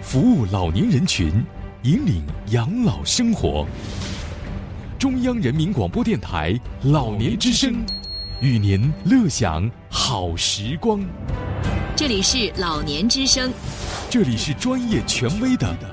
服务老年人群，引领养老生活。中央人民广播电台老年之声，与您乐享好时光。 这里是老年之声， 这里是专业权威的